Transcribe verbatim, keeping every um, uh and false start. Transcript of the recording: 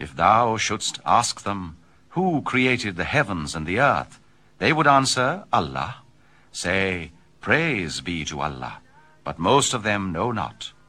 If thou shouldst ask them, who created the heavens and the earth, they would answer, Allah. Say, praise be to Allah, but most of them know not.